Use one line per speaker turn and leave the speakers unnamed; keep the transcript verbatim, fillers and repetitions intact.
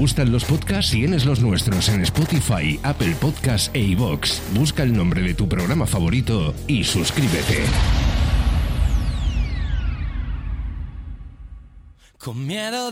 gustan los podcasts? Tienes los nuestros en Spotify, Apple Podcasts e iVoox. Busca el nombre de tu programa favorito y suscríbete.
Con miedo